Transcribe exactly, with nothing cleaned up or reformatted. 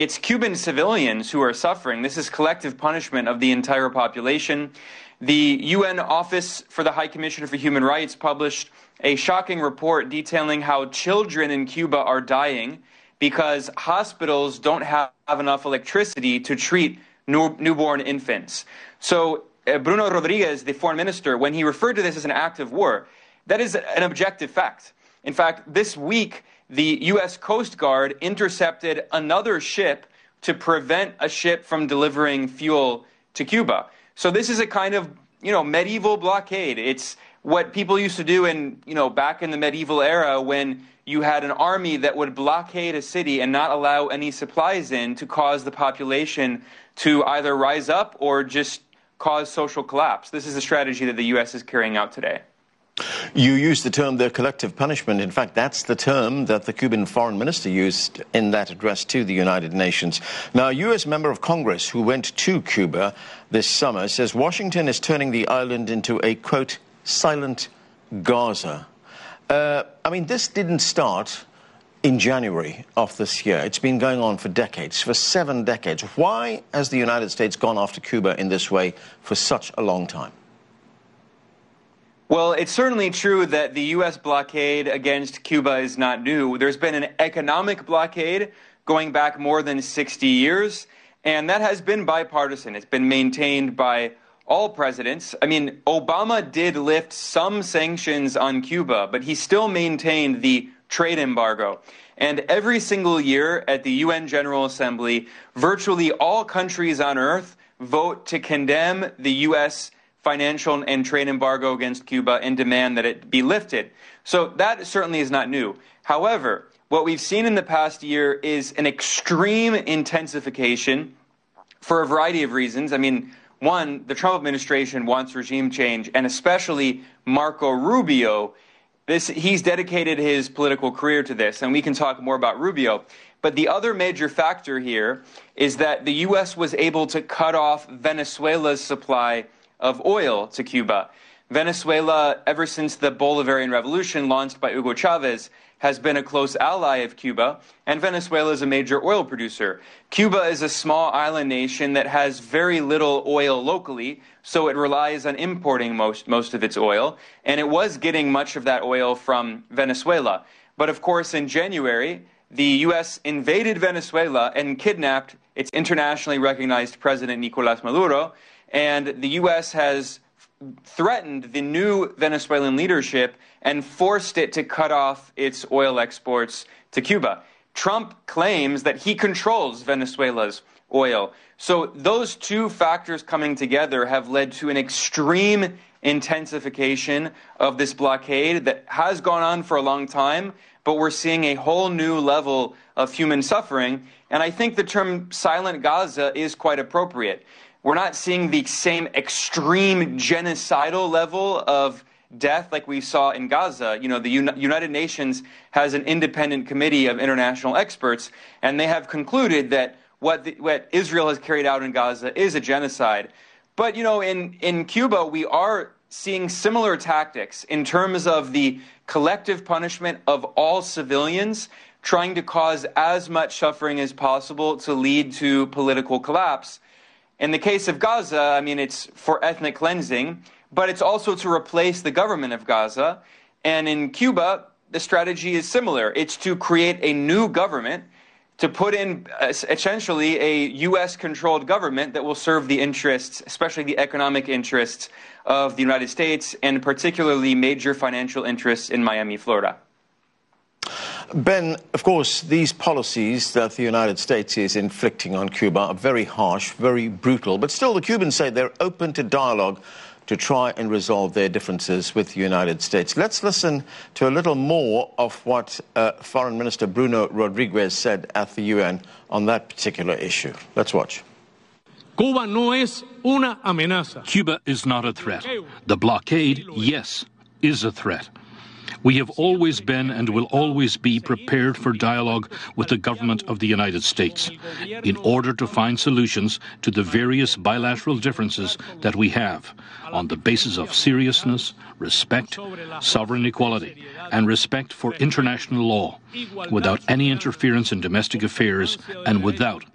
It's Cuban civilians who are suffering. This is collective punishment of the entire population. The U N Office for the High Commissioner for Human Rights published a shocking report detailing how children in Cuba are dying because hospitals don't have enough electricity to treat new, newborn infants. So uh, Bruno Rodriguez, the foreign minister, when he referred to this as an act of war, that is an objective fact. In fact, this week, the U S Coast Guard intercepted another ship to prevent a ship from delivering fuel to Cuba. So this is a kind of, you know, medieval blockade. It's what people used to do in, you know, back in the medieval era when you had an army that would blockade a city and not allow any supplies in to cause the population to either rise up or just cause social collapse. This is a strategy that the U S is carrying out today. You used the term the collective punishment. In fact, that's the term that the Cuban foreign minister used in that address to the United Nations. Now, a U S member of Congress who went to Cuba this summer says Washington is turning the island into a, quote, silent Gaza. Uh, I mean, this didn't start in January of this year. It's been going on for decades, for seven decades. Why has the United States gone after Cuba in this way for such a long time? Well, it's certainly true that the U S blockade against Cuba is not new. There's been an economic blockade going back more than sixty years, and that has been bipartisan. It's been maintained by all presidents. I mean, Obama did lift some sanctions on Cuba, but he still maintained the trade embargo. And every single year at the U N General Assembly, virtually all countries on earth vote to condemn the U S financial and trade embargo against Cuba and demand that it be lifted. So that certainly is not new. However, what we've seen in the past year is an extreme intensification for a variety of reasons. I mean, one, the Trump administration wants regime change, and especially Marco Rubio. This, he's dedicated his political career to this, and we can talk more about Rubio. But the other major factor here is that the U S was able to cut off Venezuela's supply of oil to Cuba. Venezuela, ever since the Bolivarian Revolution launched by Hugo Chavez, has been a close ally of Cuba, and Venezuela is a major oil producer. Cuba is a small island nation that has very little oil locally, so it relies on importing most, most of its oil, and it was getting much of that oil from Venezuela. But of course, in January, the U S invaded Venezuela and kidnapped its internationally recognized president, Nicolás Maduro, and the U S has threatened the new Venezuelan leadership and forced it to cut off its oil exports to Cuba. Trump claims that he controls Venezuela's oil. So those two factors coming together have led to an extreme intensification of this blockade that has gone on for a long time, but we're seeing a whole new level of human suffering. And I think the term silent Gaza is quite appropriate. We're not seeing the same extreme genocidal level of death like we saw in Gaza. You know, the Uni- United Nations has an independent committee of international experts, and they have concluded that what, the, what Israel has carried out in Gaza is a genocide. But, you know, in, in Cuba, we are seeing similar tactics in terms of the collective punishment of all civilians, trying to cause as much suffering as possible to lead to political collapse. In the case of Gaza, I mean, it's for ethnic cleansing, but it's also to replace the government of Gaza. And in Cuba, the strategy is similar. It's to create a new government, to put in uh, essentially a U S-controlled government that will serve the interests, especially the economic interests of the United States, and particularly major financial interests in Miami, Florida. Ben, of course, these policies that the United States is inflicting on Cuba are very harsh, very brutal, but still the Cubans say they're open to dialogue to try and resolve their differences with the United States. Let's listen to a little more of what uh, Foreign Minister Bruno Rodriguez said at the U N on that particular issue. Let's watch. Cuba no es una amenaza. Cuba is not a threat. The blockade, yes, is a threat. We have always been and will always be prepared for dialogue with the government of the United States in order to find solutions to the various bilateral differences that we have on the basis of seriousness, respect, sovereign equality, and respect for international law, without any interference in domestic affairs and without